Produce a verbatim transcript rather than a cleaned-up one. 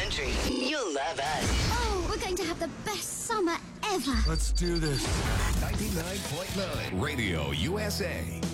country, you'll love us. Oh, we're going to have the best summer ever. Let's do this. ninety-nine point nine Radio U S A.